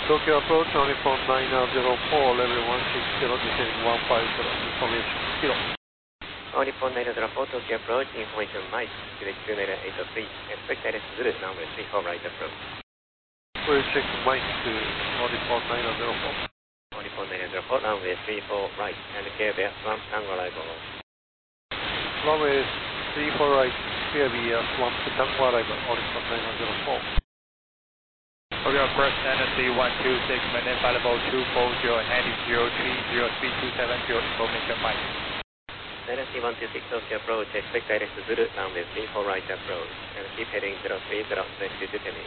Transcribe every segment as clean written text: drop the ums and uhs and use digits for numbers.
Tokyo approach, Nippon 904, level 160, descending 150, information kilo. Nippon 904, Tokyo approach, information Mike, direct to 983, expect direct Zulu, runway 34 right approach. We'll check Mike to Nippon 904. Nippon 904, runway 34 right, and clear via swamp tango arrival. Runway 34 right, clear via swamp tango arrival, Nippon 904. Tokyo approach, Tennessee 126, maintain available 240, heading 030327, information Mike. Tennessee 126, Tokyo approach, expect direct Zulu, runway 34 right approach, and keep heading 030, next to Temi.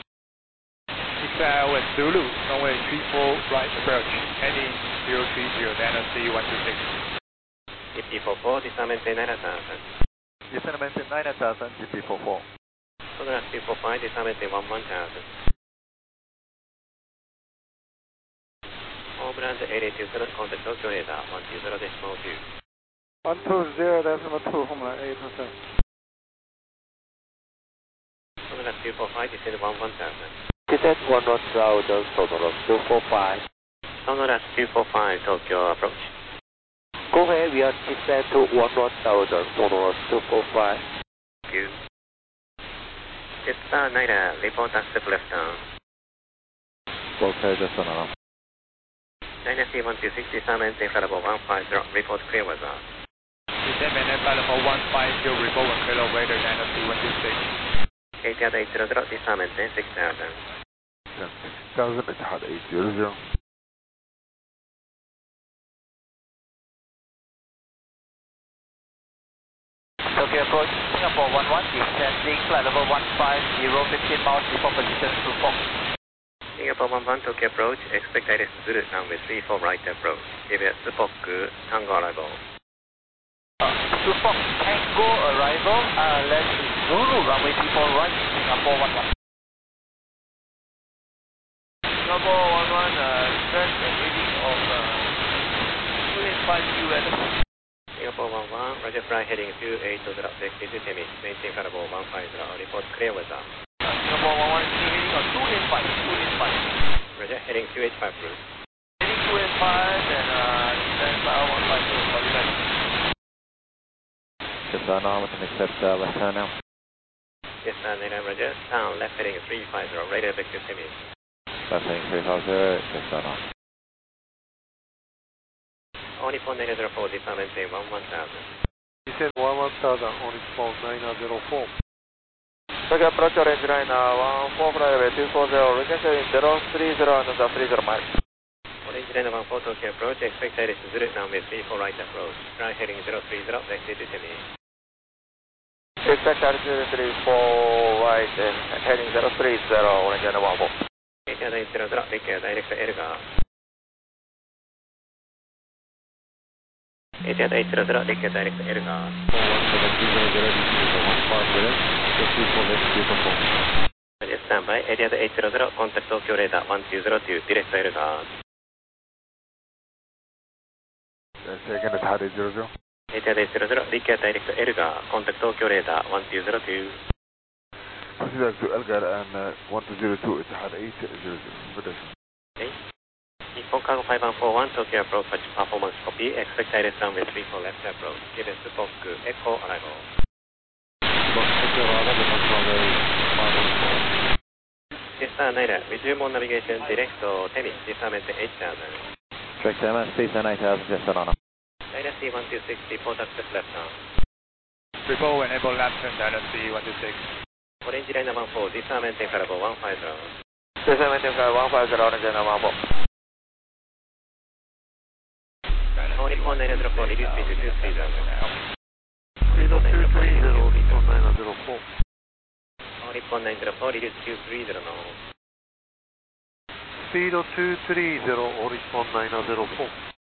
With Zulu, runway 34 right approach, heading 030, Tennessee 126. TP44, disarmament 9000. Disarmament 9000, TP44. Sonar 245, disarmament 1000. Homeland 820, contact Tokyo radar 120.2. 120.2, Homeland 827. Sonar 245, descend 1000. Descend 1000, Sonar 245. Sonar 245, Tokyo approach. Go ahead, we are descend to 1000, Sonar 245. Thank you. Jetstar 9, report accept left down. Okay, just Sonar. Dynasty 126, disarmament available 150, report clear weather. Descend available 150, report clear weather, Dynasty 126. ATR 800, disarmament 6000. 6000, Etihad 800. Tokyo approach, Singapore 11, descending flight level 150, 15 miles before position to Fox. Singapore 11, Tokyo approach, expect direct Zulu, runway 34 right approach. Give it Supok, Tango arrival. Supok, Tango arrival, let's Zulu, runway 34 right, Singapore 11. Singapore 11, stress and reading of 285 US. Singapore 11, Roger fly heading 28 to the next to Temi, maintain available 150, report clear weather. Singapore 11, heading on 285, 285. Roger, heading 285 Bruce. Heading 285 and descend file 150, copy that. Just Sonar, we can accept left turn now. Yes, Roger, down, left heading 350, radar back to Temi. Left heading 350, just Sonar. Nippon 904, disarmament 1000. Descend 1000, Nippon 904. Tokyo approach, orange line 14 flyway 240, requesting 030 another 30 miles. Orange line 14, Tokyo approach, expect direct Zulu, runway 34 right approach. Fly heading 030, next to Temi. Expect altitude 34 right and heading 030, orange line 14. ATR 800, direct Elgar. ATR 800, direct Elgar. 417, Roger, standby. ATR 800, contact Tokyo radar 1202, direct Elgar. second Etihad 800. ATR 800, direct Elgar, contact Tokyo radar 1202. Proceed to Elgar and 1202, Etihad 800. Okay. Nippon Cargo 5141, Tokyo approach performance copy, expect direct runway 34 left approach. Give us Supok, Echo arrival. Jetstar 9, resume on navigation direct to Temi, disarmament 8000. Direct MS, Cessna 9000, just Sonar. Dynasty 126, report access left down. Report enable left turn, Dynasty 126. Orange line 14, disarmament available 150. Disarmament 150, orange line 14. Nippon 904, reduce speed to 230. Speed of 230, Nippon 904. Nippon 904, reduce 230 now. Speed of 230, Nippon 904.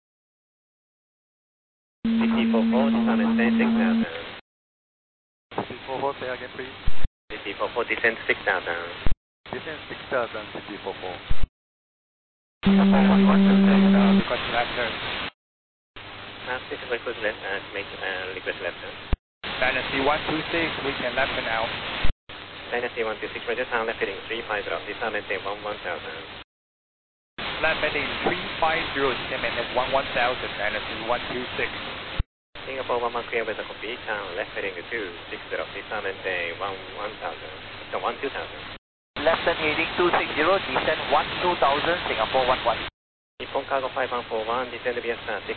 CP44, disarmament 6000. CP44, say again please. CP44, descend 6000. Descend 6000, CP44. Singapore 11, request left turn. Please request left, make request left turn. Dynasty 126, we can left turn now. Dynasty 126, Roger, town left heading 350, disarmament 1000. Left heading 350, descend maintain 11,000, NSC 126. Singapore 11 clear with a copy, turn left heading 260, descend maintain 12,000. Left and heading 260, descend 12,000, Singapore 11. Nippon Cargo 5141, descend via star 6000.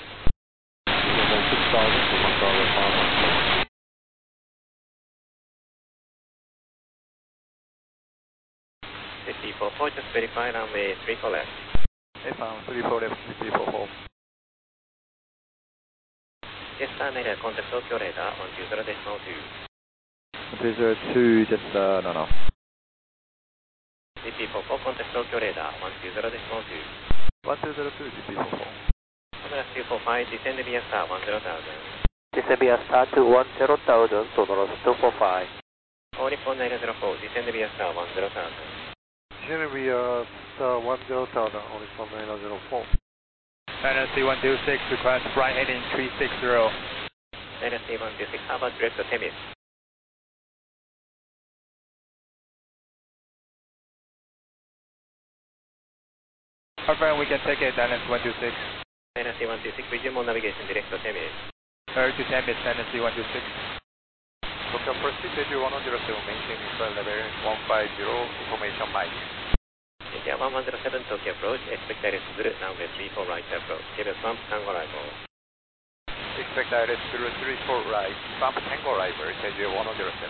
6,000, Nippon Cargo 514. CP44, just verify runway 34 left. F1 34 left, CP44. Jetstar Nader, contact Tokyo radar 120.2. 202, just no. CP44, contact Tokyo radar 120.2. 1202, CP44. Sonorous 245, descend via star 10,000. Descend via star to 10,000, Sonorous 245. All Nippon 904, descend via star 10,000. Descend via star 10,000, only from 904. NSC 126, request right heading 360. NSC 126, how about direct to Temis? Confirm we can take it, NSC 126. NSC 126, resume on navigation direct to Temis. To Temis, NSC 126. Tokyo proceed to 107, maintaining flight level 150, information mic. India 1107, Tokyo approach, expect direct through runway 34 right approach. Give us bump, tango arrival. Expect direct through 34 right, bump tango arrival, schedule 107.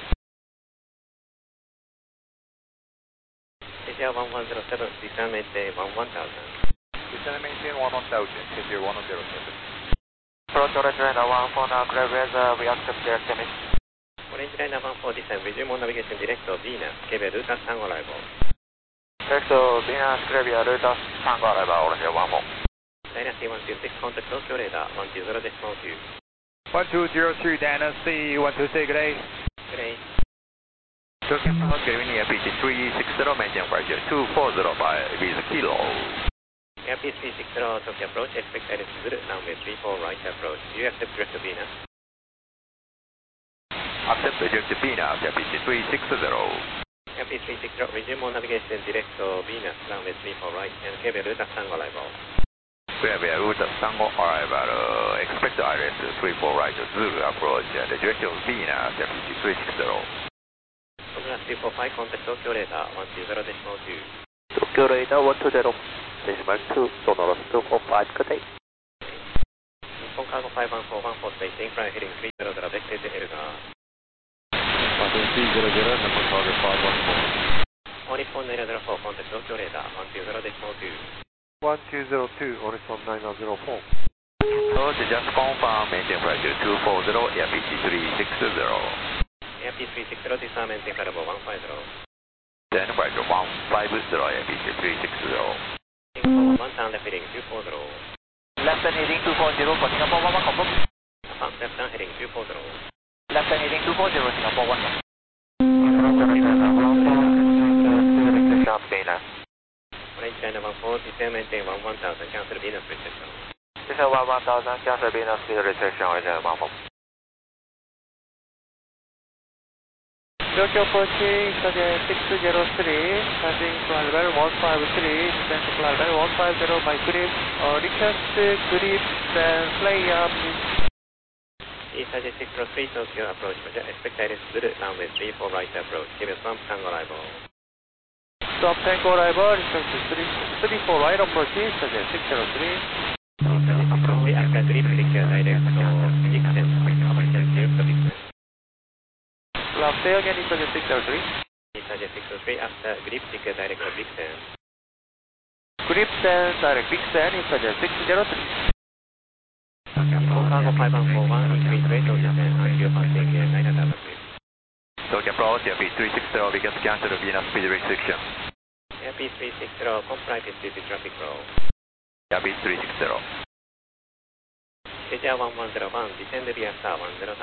India 1107, descend maintain 11,000. Descend maintain 1,000, schedule 107. Approach Orange Liner 14 now, clear weather, we accept direct Temis. Orange Liner 14, descend, resume on navigation direct to Venus. Give a route tango arrival. Direct to Venus, clear via Rutas, Tango arrival, Orange 14. Dynasty 126, contact Tokyo radar 120.2. 1202, Dynasty 126, good day. Good day. Tokyo Approach, Green APT 360, maintain pressure 2405 with kilo. Airpiece 360, Tokyo approach, expect direct through runway 34 right approach. Do you accept direct to Venus? Accept direct to Venus, APT 360. Airpiece 360, resume on navigation direct to Venus, runway 34 right, and give a route tango arrival. Clear via Rutas, Tango arrival, expect ILS 34 right, Zulu approach, and direction Venus, APT 360. Sonorous 245, contact Tokyo radar 120.2. Tokyo radar 120, decimal 2, Sonorous 245, good day. Nippon Cargo 5141, spacing, flight heading 300, vector to Elgar. 300, Nippon Cargo 514. All Nippon 904, contact Tokyo radar 120.2. 1202, only from 904. Approach, just confirm, maintain pressure 240, APT 360. Airpiece 360, descend maintain cargo 150. Then pressure 150, APT 360. Singapore 1, turn left heading 240. Left and heading 240 for Singapore 11, confirm. Left turn heading 240. Left and heading 240, Singapore 11. Orange China 14, descend maintain 11,000, cancel Venus restriction. Descend 11,000, cancel Venus speed restriction, Orange 14. Tokyo approaching, subject 603, landing flight level 153, descent to flight level 150, my grip, request grip, then fly up. ESA 603, Tokyo approach, expect direct through runway 34 right approach. Give us bump, tango arrival. Stop tango arrival, request 34 right approaching, subject 603. After grip, secure direct to Dixon, approach direct to Dixon. Say again, subject 603. ESA 603, after grip, secure direct to Dixon. Grip sense, direct Dixon, subject 603. Nippon Cargo 5141, increase rate of descent until passing 9,000 feet. Tokyo approach, APT 360, we can cancel Venus speed restriction. Airpiece 360, comply with city traffic flow. APT 360. Asia 1101, descend via star 10,000.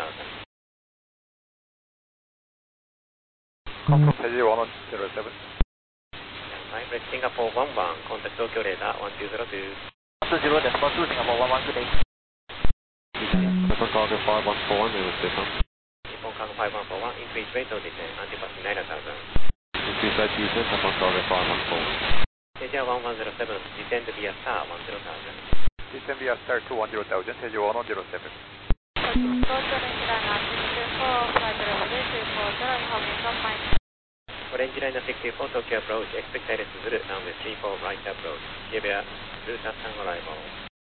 Confirm schedule 107. Right, Singapore 11, contact Tokyo radar 1202. 20, decimal 2, Singapore 11, good day. Nippon Cargo 514, name is Stefan. Nippon Cargo 5141, increase rate of descent until passing 9,000. Increase right descent, Nippon Cargo 514. Asia 1107, descend via star 10,000. Descend via star to 10,000, Teju 107. Orange Liner 64, Tokyo approach, expect Iris Zulu, runway 34, right approach. Give a route at Tango arrival.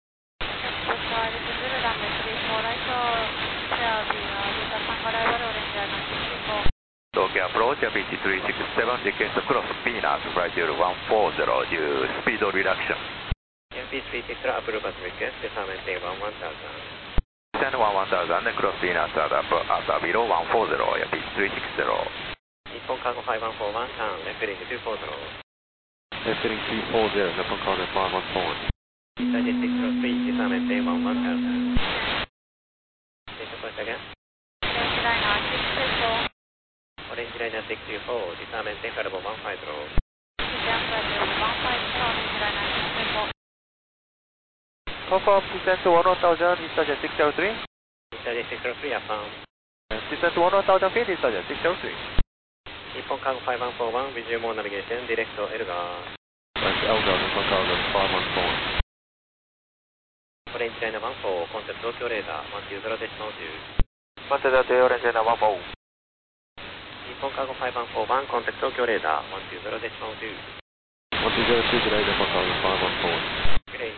Tokyo approach, beach 367, decades cross Venus, flight 140, due speed reduction. MP360, approve as request, descend maintain 11,000. Descend 11,000, cross Venus at below 140, beach 360. Nippon Cargo 5141, turn left heading 240. Left heading 240, Nippon Cargo 5141. Target 603, descend maintain 11,000. Take a point again. Orange Liner 624, descend maintain variable 150. Confirm, descend to 10,000, East 603. Target 603, affirm. Descend to 10,000 feet, East 603. Nippon Cargo 5141, resume all navigation, direct to Elgar. That's Elgar, Nippon Cargo 5141. Orange Liner 14, contact Tokyo radar 120.2. Contact the Orange Liner 14. Nippon Cargo 5141, contact Tokyo radar 120.2. 120 today, Nippon Cargo 5141. Great.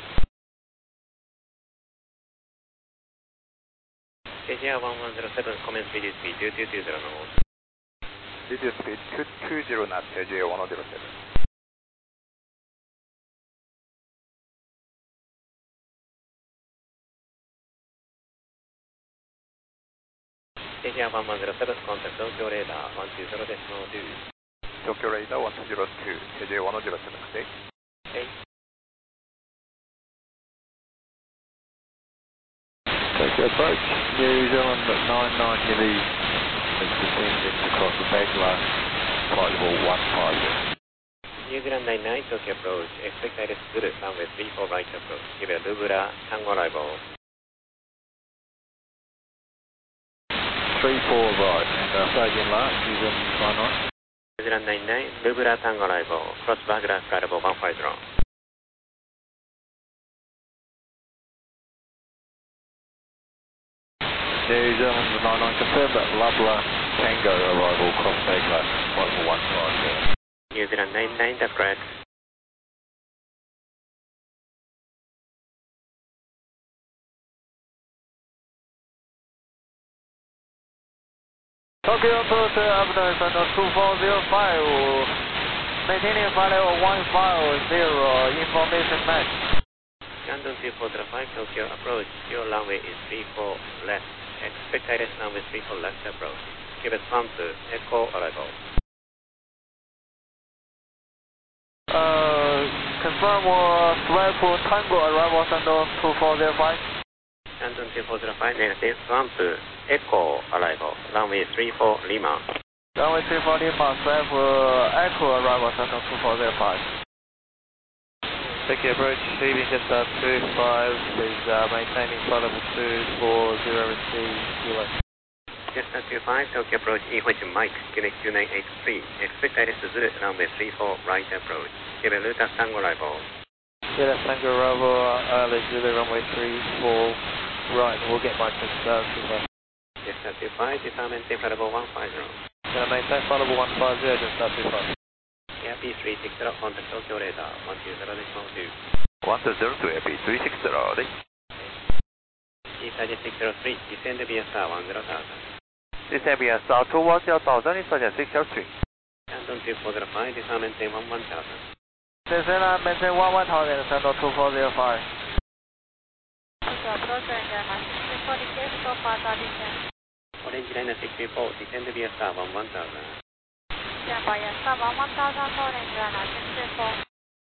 Asia 1107, commence video speed 2220 knots. Video speed 220 knots, Teju 107. Asia 1107, contact Tokyo radar 120.2. Tokyo radar 102, Teju 107, okay? Okay. Tokyo approach, New Zealand 99 heavy, it's descending across the backline, flight level 150. New Zealand 99, Tokyo approach, expect Iris Zulu, runway 34 right approach. Give a Lubura, Tango arrival. 34 right, and say again last, New Zealand 99. New Zealand 99, Lubura, Tango arrival. Cross Bagras, flight level 150. New Zealand 99 confirmed that Lubra Tango arrival cross Bagler, flight level 150. New Zealand 99, that's correct. Tokyo approach Avenue Center 2405, maintaining flight level 150, information match. Shandong 2405, Tokyo approach, your runway is 34 left. Expect Iris runway 34 left approach. Give us pump to Echo arrival. Confirm flight for Tango arrival Center 2405. Shandong 2405, negative, pump to Echo arrival. Runway 34 Lima. Runway 34 Lima, flight for Echo arrival Center 2405. Tokyo approach, leaving just 25, please maintaining flight level 240 and Kilo. Cessna 25, Tokyo approach, EH Mike, Quebec 2983. Expect Iris Zulu, runway 34 right approach. Give a Lucas Tango arrival. Yeah, that's Tango arrival, let's do the runway 34 right, and we'll get Mike to Kilo. Cessna 25, descend maintain flight level 150. Gonna maintain flight level 150, just 25. Airp 360, contact Tokyo radar 120.2. 120 AP 360, ready? Target 603, descend via star 10,000. Descend via star 210,000, East 603. Shandong 2405, descend maintain 11,000. Descend and maintain 11,000, Center 2405. Orange Liner 634, descend via star 11,000. Stand by star 11,000, Orange Liner 634.